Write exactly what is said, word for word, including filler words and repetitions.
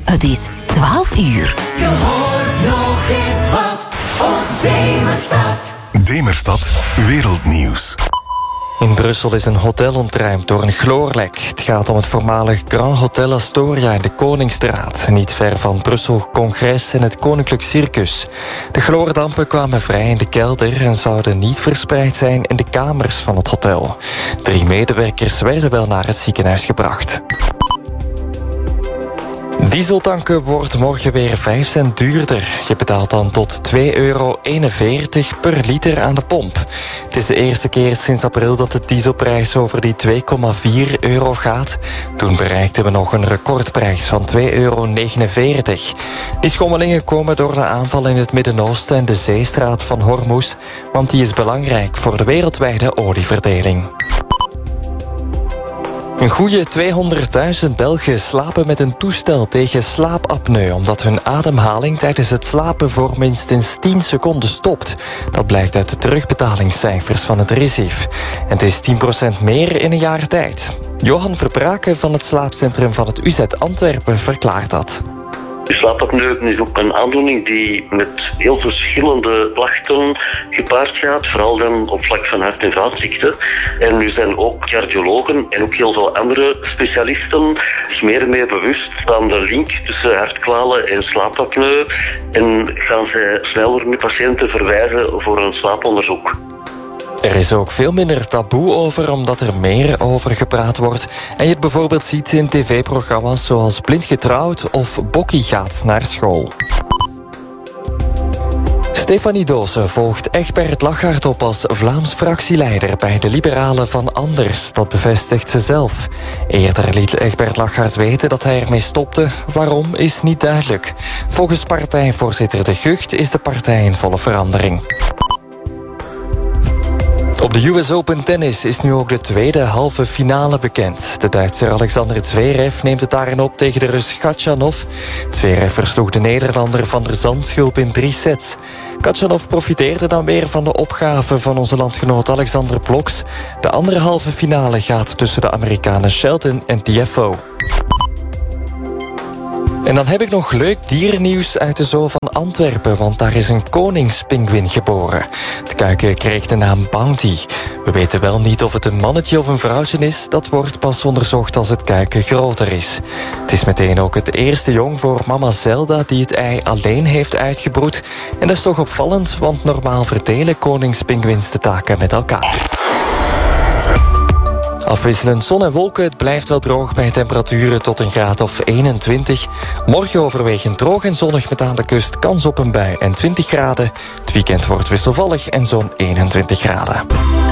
Het is twaalf uur. Je hoort nog eens wat op Demerstad. Demerstad Wereldnieuws. In Brussel is een hotel ontruimd door een chloorlek. Het gaat om het voormalig Grand Hotel Astoria in de Koningsstraat, niet ver van Brussel Congres en het Koninklijk Circus. De chloordampen kwamen vrij in de kelder en zouden niet verspreid zijn in de kamers van het hotel. Drie medewerkers werden wel naar het ziekenhuis gebracht. Dieseltanken wordt morgen weer vijf cent duurder. Je betaalt dan tot twee euro eenenveertig per liter aan de pomp. Het is de eerste keer sinds april dat de dieselprijs over die twee komma vier euro gaat. Toen bereikten we nog een recordprijs van twee euro negenenveertig. Die schommelingen komen door de aanval in het Midden-Oosten en de zeestraat van Hormuz, want die is belangrijk voor de wereldwijde olieverdeling. Een goede tweehonderdduizend Belgen slapen met een toestel tegen slaapapneu, omdat hun ademhaling tijdens het slapen voor minstens tien seconden stopt. Dat blijkt uit de terugbetalingscijfers van het R I S I F. En het is tien procent meer in een jaar tijd. Johan Verbraken van het slaapcentrum van het U Z Antwerpen verklaart dat. Slaapapneu is ook een aandoening die met heel verschillende klachten gepaard gaat, vooral dan op vlak van hart- en vaatziekten. En nu zijn ook cardiologen en ook heel veel andere specialisten zich meer en meer bewust van de link tussen hartkwalen en slaapapneu en gaan zij sneller met patiënten verwijzen voor een slaaponderzoek. Er is ook veel minder taboe over, omdat er meer over gepraat wordt. En je het bijvoorbeeld ziet in tv-programma's zoals Blind Getrouwd of Bokkie gaat naar school. Stefanie Doossen volgt Egbert Lachaert op als Vlaams fractieleider bij de Liberalen van Anders. Dat bevestigt ze zelf. Eerder liet Egbert Lachaert weten dat hij ermee stopte. Waarom is niet duidelijk. Volgens partijvoorzitter De Gucht is de partij in volle verandering. Op de U S Open Tennis is nu ook de tweede halve finale bekend. De Duitser Alexander Zverev neemt het daarin op tegen de Rus Khachanov. Zverev versloeg de Nederlander Van der Zandschulp in drie sets. Khachanov profiteerde dan weer van de opgave van onze landgenoot Alexander Ploks. De andere halve finale gaat tussen de Amerikanen Shelton en Tiafoe. En dan heb ik nog leuk dierennieuws uit de zoo van Antwerpen, want daar is een koningspinguïn geboren. Het kuikje kreeg de naam Bounty. We weten wel niet of het een mannetje of een vrouwtje is. Dat wordt pas onderzocht als het kuikje groter is. Het is meteen ook het eerste jong voor mama Zelda die het ei alleen heeft uitgebroed. En dat is toch opvallend, want normaal verdelen koningspinguïns de taken met elkaar. Afwisselend zon en wolken, het blijft wel droog bij temperaturen tot een graad of eenentwintig. Morgen overwegend droog en zonnig met aan de kust kans op een bui en twintig graden. Het weekend wordt wisselvallig en zo'n eenentwintig graden.